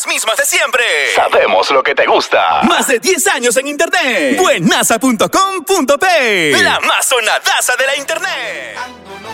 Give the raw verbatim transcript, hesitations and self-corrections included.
mismas de siempre. Sabemos lo que te gusta. Más de diez años en internet. Buenaza punto com punto pe. La más sonadaza de la internet.